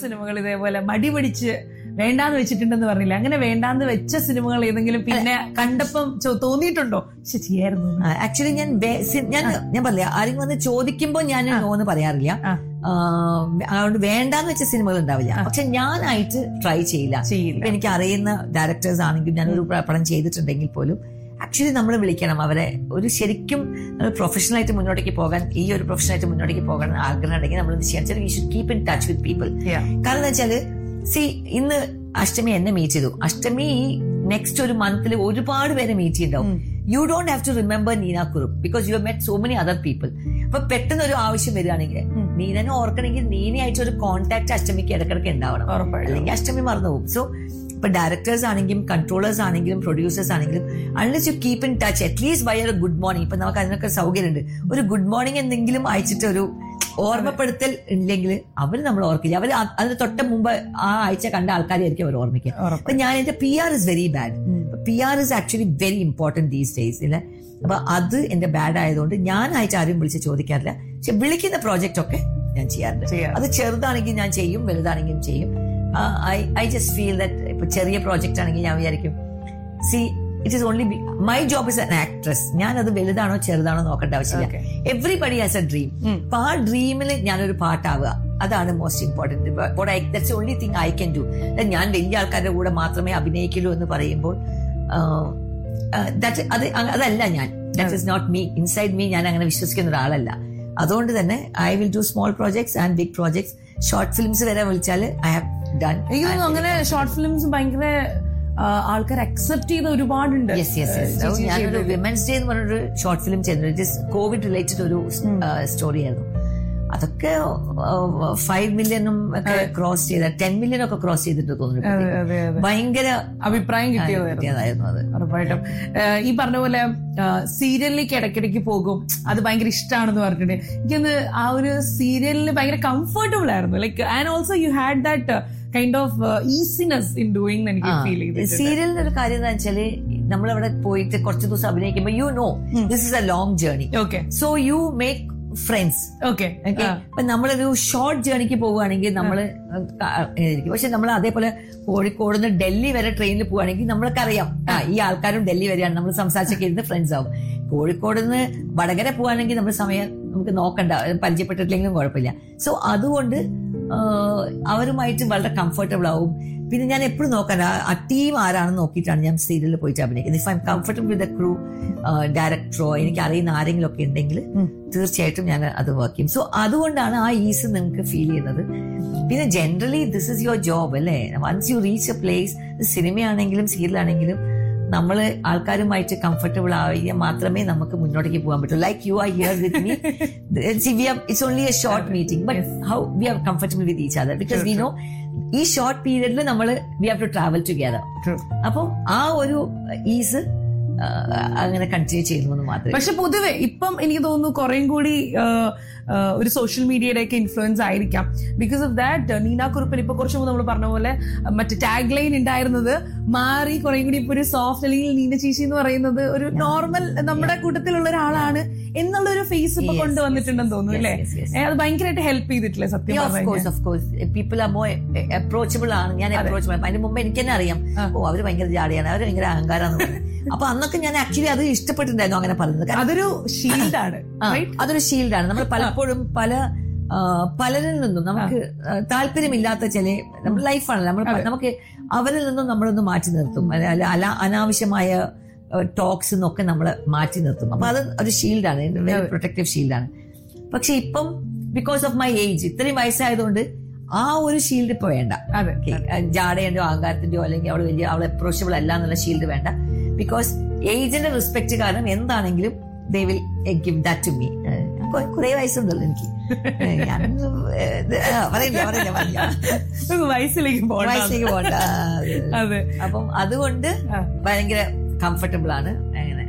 സിനിമകൾ ഇതേപോലെ മടി പിടിച്ച് വേണ്ടാന്ന് വെച്ചിട്ടുണ്ടെന്ന് പറഞ്ഞില്ല, അങ്ങനെ വേണ്ടാന്ന് വെച്ച സിനിമകൾ ഏതെങ്കിലും പിന്നെ കണ്ടപ്പം തോന്നിയിട്ടുണ്ടോ ചെയ്യായിരുന്നു? ആക്ച്വലി ഞാൻ പറഞ്ഞില്ല, ആരെങ്കിലും വന്ന് ചോദിക്കുമ്പോ ഞാൻ നോന്ന് പറയാറില്ല. അതുകൊണ്ട് വേണ്ടാന്ന് വെച്ച സിനിമകൾ ഉണ്ടാവില്ല. പക്ഷെ ഞാനായിട്ട് ട്രൈ ചെയ്യില്ല. എനിക്ക് അറിയുന്ന ഡയറക്ടേഴ്സ് ആണെങ്കിലും ഞാനൊരു പടം ചെയ്തിട്ടുണ്ടെങ്കിൽ പോലും ആക്ച്വലി നമ്മൾ വിളിക്കണം അവരെ. ഒരു ശരിക്കും പ്രൊഫഷണലായിട്ട് മുന്നോട്ടേക്ക് പോകാൻ, ഈ ഒരു പ്രൊഫഷണലായിട്ട് മുന്നോട്ടേക്ക് പോകാൻ ആഗ്രഹം ഉണ്ടെങ്കിൽ നമ്മൾ എന്ത് ചെയ്യാൻ വെച്ചാൽ you should keep in touch with people. കാരണം എന്താ വെച്ചാല് ഇന്ന് അഷ്ടമി എന്നെ മീറ്റ് ചെയ്തു. അഷ്ടമി നെക്സ്റ്റ് ഒരു മന്തിൽ ഒരുപാട് പേരെ meet ചെയ്യണ്ടാവും. You don't have to remember Neena Kurup because you have met so many other people. അപ്പൊ പെട്ടെന്ന് ഒരു ആവശ്യം വരികയാണെങ്കിൽ നീനനെ ഓർക്കണമെങ്കിൽ നീനയായിട്ട് ഒരു കോൺടാക്ട് അഷ്ടമിക്ക് ഇടക്കിടക്ക് ഉണ്ടാവണം, അല്ലെങ്കിൽ അഷ്ടമി മറന്നുപോകും. സോ ഇപ്പൊ ഡയറക്ടേഴ്സ് ആണെങ്കിലും കൺട്രോളേഴ്സ് ആണെങ്കിലും പ്രൊഡ്യൂസേഴ്സ് ആണെങ്കിലും unless you keep in touch at least by ഒരു ഗുഡ് മോർണിംഗ്. ഇപ്പൊ നമുക്ക് അതിനൊക്കെ സൗകര്യമുണ്ട്. ഒരു ഗുഡ് മോർണിംഗ് എന്തെങ്കിലും അയച്ചിട്ട് ഒരു ഓർമ്മപ്പെടുത്തൽ ഇല്ലെങ്കിൽ അവർ നമ്മൾ ഓർക്കില്ല. അവർ അതിന് തൊട്ട മുമ്പ് ആ ആഴ്ച കണ്ട ആൾക്കാരെയായിരിക്കും അവർ ഓർമ്മിക്കുക. അപ്പൊ ഞാൻ എന്റെ PR is very bad. PR is actually very important these days ഇല്ല. അപ്പൊ അത് എന്റെ ബാഡ് ആയതുകൊണ്ട് ഞാനായിട്ട് ആരും വിളിച്ച് ചോദിക്കാറില്ല. പക്ഷെ വിളിക്കുന്ന പ്രോജക്റ്റ് ഒക്കെ ഞാൻ ചെയ്യാറുണ്ട്. അത് ചെറുതാണെങ്കിൽ ഞാൻ ചെയ്യും, വലുതാണെങ്കിലും ചെയ്യും. I just feel that ഇപ്പൊ ചെറിയ പ്രോജക്റ്റ് ആണെങ്കിൽ ഞാൻ വിചാരിക്കും it is only my job is an actress. ഞാൻ അത് വലുതാണോ ചെറുതാണോ നോക്കേണ്ട ആവശ്യമില്ല. Everybody has A dream. അപ്പൊ ആ ഡ്രീമിൽ ഞാനൊരു പാട്ടാവുക, അതാണ് most important. That's the only thing I can do. ഞാൻ വലിയ ആൾക്കാരുടെ കൂടെ മാത്രമേ അഭിനയിക്കുള്ളൂ എന്ന് പറയുമ്പോൾ അതല്ല ഞാൻ. That is not me. Inside me ഞാൻ അങ്ങനെ വിശ്വസിക്കുന്ന ഒരാളല്ല. അതുകൊണ്ട് തന്നെ I will do small projects and big projects. Short films വരെ വിളിച്ചാൽ ഐ ഹാവ് ഡൺ. അങ്ങനെ ഷോർട്ട് ഫിലിംസ് ഭയങ്കര ആൾക്കാർ അക്സെപ്റ്റ് ചെയ്ത ഒരുപാടുണ്ട്. ഞാനൊരു വിമൻസ് ഡേ എന്ന് പറഞ്ഞൊരു ഷോർട്ട് ഫിലിം ചെയ്തു. ഇറ്റ് ഇസ് കോവിഡ് റിലേറ്റഡ് ഒരു സ്റ്റോറി ആയിരുന്നു. അതൊക്കെ 5 മില്യണും ഒക്കെ ക്രോസ് ചെയ്ത 10 മില്യൺ ഒക്കെ ക്രോസ് ചെയ്തിട്ട് തോന്നുന്നു. ഭയങ്കര അഭിപ്രായം കിട്ടിയതായിരുന്നു അത്. ഉറപ്പായിട്ടും ഈ പറഞ്ഞ പോലെ സീരിയലിലേക്ക് ഇടയ്ക്കിടയ്ക്ക് പോകും, അത് ഭയങ്കര ഇഷ്ടമാണെന്ന് പറഞ്ഞിട്ട് എനിക്കൊന്ന് ആ ഒരു സീരിയലിന് ഭയങ്കര കംഫർട്ടബിൾ ആയിരുന്നു. Like and also you had that kind of easiness in doing എനിക്ക് ഫീൽ ചെയ്തു. സീരിയലിന്റെ ഒരു കാര്യം എന്താ വെച്ചാല് നമ്മളവിടെ പോയിട്ട് കുറച്ച് ദിവസം അഭിനയിക്കുമ്പോൾ you know this is A long journey. So you make friends. അപ്പൊ നമ്മളൊരു ഷോർട്ട് ജേർണിക്ക് പോവുകയാണെങ്കിൽ നമ്മള് പക്ഷെ നമ്മൾ അതേപോലെ കോഴിക്കോട് നിന്ന് ഡൽഹി വരെ ട്രെയിനിൽ പോവുകയാണെങ്കിൽ നമ്മൾക്ക് അറിയാം ഈ ആൾക്കാരും ഡൽഹി വരെയാണ്, നമ്മൾ സംസാരിച്ചൊക്കെ ഇരുന്ന് ഫ്രണ്ട്സ് ആവും. കോഴിക്കോട് നിന്ന് വടകര പോവാണെങ്കിൽ നമ്മൾ സമയം നമുക്ക് നോക്കണ്ട, പരിചയപ്പെട്ടിട്ടില്ലെങ്കിലും കുഴപ്പമില്ല. സോ അതുകൊണ്ട് അവരുമായിട്ട് വളരെ കംഫർട്ടബിൾ ആവും. പിന്നെ ഞാൻ എപ്പോഴും നോക്കണ്ട ആ ടീം ആരാണെന്ന് നോക്കിയിട്ടാണ് ഞാൻ സീരിയലിൽ പോയിട്ട് അഭിനയിക്കുന്നത്. If I M comfortable with the crew, ഡയറക്ടറോ എനിക്ക് അറിയുന്ന ആരെങ്കിലും ഒക്കെ ഉണ്ടെങ്കിൽ തീർച്ചയായിട്ടും ഞാൻ അത് വർക്ക് ചെയ്യും. സോ അതുകൊണ്ടാണ് ആ ഈസ് നിങ്ങൾക്ക് ഫീൽ ചെയ്യുന്നത്. പിന്നെ generally this is your job അല്ലേ. Once you reach A place, സിനിമയാണെങ്കിലും സീരിയലാണെങ്കിലും നമ്മൾ ആൾക്കാരുമായിട്ട് കംഫർട്ടബിൾ ആവുക മാത്രമേ നമുക്ക് മുന്നോട്ടേക്ക് പോകാൻ പറ്റൂ. Like you are here with me, it's only A short meeting but how we R comfortable with each other because we know ഈ ഷോർട്ട് പീരിയഡിൽ നമ്മൾ we have to travel together. അപ്പം ആ ഒരു ഈസ് അങ്ങനെ കണ്ടിന്യൂ ചെയ്യുന്നു മാത്രമേ. പക്ഷെ പൊതുവെ ഇപ്പം എനിക്ക് തോന്നുന്നു കുറേം കൂടി ഒരു സോഷ്യൽ മീഡിയയുടെ ഒക്കെ ഇൻഫ്ലുവൻസ് ആയിരിക്കാം. ബിക്കോസ് ഓഫ് ദാറ്റ് നീന കുറുപ്പിന് ഇപ്പൊ കുറച്ച് മുമ്പ് നമ്മൾ പറഞ്ഞ പോലെ മറ്റേ ടാഗ് ലൈൻ ഉണ്ടായിരുന്നത് മാറി കുറേ കൂടി ഇപ്പൊ ഒരു സോഫ്റ്റ്, അല്ലെങ്കിൽ നീന ചേച്ചി എന്ന് പറയുന്നത് ഒരു നോർമൽ നമ്മുടെ കൂട്ടത്തിലുള്ള ഒരാളാണ് എന്നുള്ളൊരു ഫേസ് ഇപ്പൊ കൊണ്ടുവന്നിട്ടുണ്ടെന്ന് തോന്നുന്നു അല്ലേ. അത് ഭയങ്കരമായിട്ട് ഹെൽപ്പ് ചെയ്തിട്ടില്ലേ സത്യം? പീപ്പിൾ ആർ മോർ അപ്രോച്ചബിൾ ആണ്. ഞാൻ അപ്രോച്ചബിൾ. അതിന് മുമ്പ് എനിക്ക് തന്നെ അറിയാം അവര് ഭയങ്കര ജാടിയാണ്, അവര് ഭയങ്കര അഹങ്കാരാന്ന് പറഞ്ഞു. അപ്പൊ അന്നൊക്കെ ഞാൻ ആക്ച്വലി അത് ഇഷ്ടപ്പെട്ടിട്ടുണ്ടായിരുന്നു അങ്ങനെ പറയുന്നത്. അതൊരു ഷീൽഡാണ്. അതൊരു ഷീൽഡാണ്. നമ്മൾ പലപ്പോഴും പലരിൽ നിന്നും നമുക്ക് താല്പര്യമില്ലാത്ത ചില നമ്മുടെ ലൈഫാണല്ലോ, നമുക്ക് അവരിൽ നിന്നും നമ്മളൊന്ന് മാറ്റി നിർത്തും. അനാവശ്യമായ ടോക്സ് എന്നൊക്കെ നമ്മൾ മാറ്റി നിർത്തും. അപ്പൊ അത് ഒരു ഷീൽഡാണ്, വെരി പ്രൊട്ടക്റ്റീവ് ഷീൽഡാണ്. പക്ഷെ ഇപ്പം ബിക്കോസ് ഓഫ് മൈ ഏജ്, ഇത്രയും വയസ്സായതുകൊണ്ട് ആ ഒരു ഷീൽഡ് ഇപ്പൊ വേണ്ട. ജാടേന്റെയോ അഹങ്കാരത്തിന്റെയോ അല്ലെങ്കിൽ അവൾ അപ്രോച്ചബിൾ അല്ല എന്നുള്ള ഷീൽഡ് വേണ്ട. ബിക്കോസ് ഏജിന്റെ റെസ്പെക്ട് കാരണം എന്താണെങ്കിലും they will give that to me. കുറെ വയസ്സുണ്ടല്ലോ എനിക്ക്. വയസ്സിലേക്ക് പോകണ്ട. അപ്പം അതുകൊണ്ട് ഭയങ്കര കംഫർട്ടബിൾ ആണ്. അങ്ങനെ